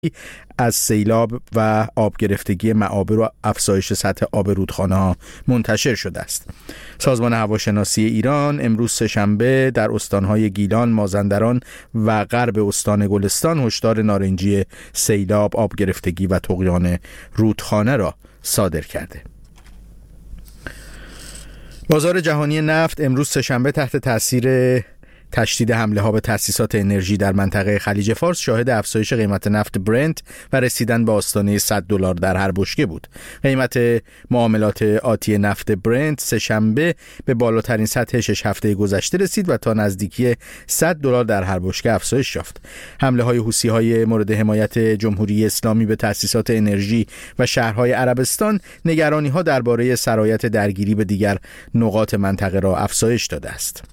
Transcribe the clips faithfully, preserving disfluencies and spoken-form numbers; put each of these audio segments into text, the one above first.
از سیلاب و آب گرفتگی معابر و افزایش سطح آب رودخانه‌ها منتشر شده است. سازمان هواشناسی ایران امروز سه‌شنبه در استان‌های گیلان، مازندران و غرب استان گلستان هشدار نارنجی سیلاب، آب گرفتگی و طغیان رودخانه را صادر کرده. بازار جهانی نفت امروز سه‌شنبه تحت تاثیر تشدید حمله ها به تأسیسات انرژی در منطقه خلیج فارس شاهد افزایش قیمت نفت برنت و رسیدن به آستانه صد دلار در هر بشکه بود. قیمت معاملات آتی نفت برنت سه‌شنبه به بالاترین سطح شش هفته گذشته رسید و تا نزدیکی صد دلار در هر بشکه افزایش یافت. حمله های حوثی های مورد حمایت جمهوری اسلامی به تأسیسات انرژی و شهرهای عربستان نگرانی ها درباره سرایت درگیری به دیگر نقاط منطقه را افزایش داده است.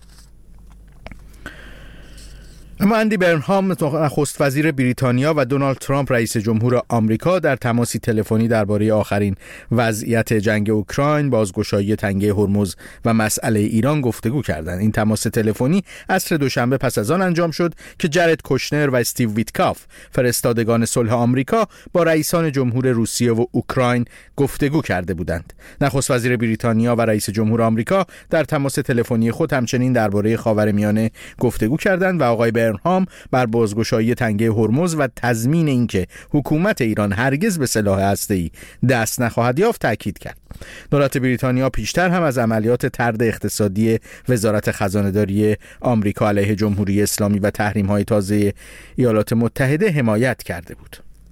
اما اندی برنهام نخست وزیر بریتانیا و دونالد ترامپ رئیس جمهور آمریکا در تماسی تلفنی درباره آخرین وضعیت جنگ اوکراین، بازگشایی تنگه هرمز و مسئله ایران گفتگو کردند. این تماس تلفنی عصر دوشنبه پس از آن انجام شد که جرد کوشنر و استیو ویتکاف، فرستادگان صلح آمریکا، با رئیسان جمهور روسیه و اوکراین گفتگو کرده بودند. نخست وزیر بریتانیا و رئیس جمهور آمریکا در تماس تلفنی خود همچنین درباره خاورمیانه گفتگو کردند و آقای برنهام بر بازگشایی تنگه هرمز و تضمین اینکه حکومت ایران هرگز به سلاح هسته‌ای دست نخواهد یافت تاکید کرد. دولت بریتانیا پیشتر هم از عملیات طرد اقتصادی وزارت خزانه‌داری آمریکا علیه جمهوری اسلامی و تحریم‌های تازه ایالات متحده حمایت کرده بود.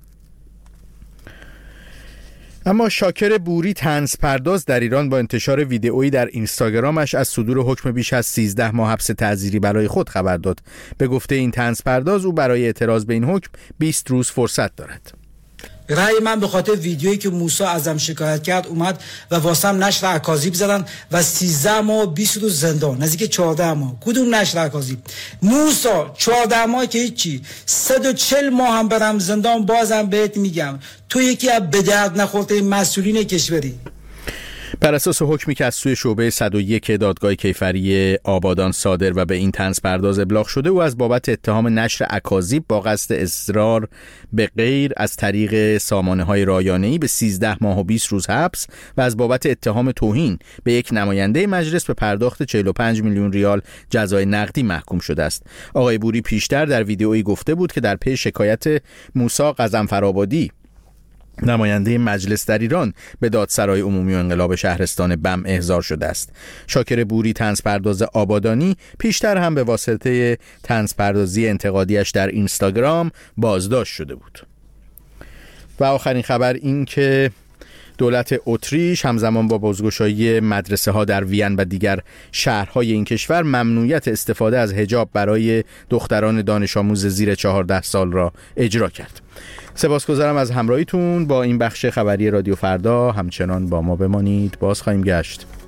اما شاکر بوری طنز پرداز در ایران با انتشار ویدئویی در اینستاگرامش از صدور حکم بیش از سیزده ماه حبس تعزیری برای خود خبر داد. به گفته این طنز پرداز او برای اعتراض به این حکم بیست روز فرصت دارد. رأی من به خاطر ویدیویی که موسی ازم شکایت کرد اومد و واسم نشر اکاذیب زدن و سیزده ماه و بیست روز زندان، نزدیک چهارده ماه. کدوم نشر اکاذیب؟ موسی چهارده ماه که هیچی، صد و چهل ماه هم برم زندان. بازم بهت میگم تو یکی از به درد نخورده مسئولین کشوری. بر اساس حکمی که از سوی شعبه صد و یک دادگاه کیفری آبادان صادر و به این طنز پرداز ابلاغ شده، او از بابت اتهام نشر اکاذیب با قصد اصرار به غیر از طریق سامانه‌های رایانه‌ای به سیزده ماه و بیست روز حبس و از بابت اتهام توهین به یک نماینده مجلس به پرداخت چهل و پنج میلیون ریال جزای نقدی محکوم شده است. آقای بوری پیشتر در ویدئویی گفته بود که در پی شکایت موسی غضنفرآبادی، نماینده مجلس در ایران، به دادسرای عمومی و انقلاب شهرستان بم احضار شده است. شاکر بوری طنز پرداز آبادانی پیشتر هم به واسطه طنز پردازی انتقادیش در اینستاگرام بازداشت شده بود. و آخرین خبر این که دولت اتریش همزمان با بازگشایی مدرسه ها در وین و دیگر شهرهای این کشور ممنوعیت استفاده از حجاب برای دختران دانش آموز زیر چهارده سال را اجرا کرد. سپاسگزارم از همراهیتون با این بخش خبری رادیو فردا. همچنان با ما بمانید، باز خواهیم گشت.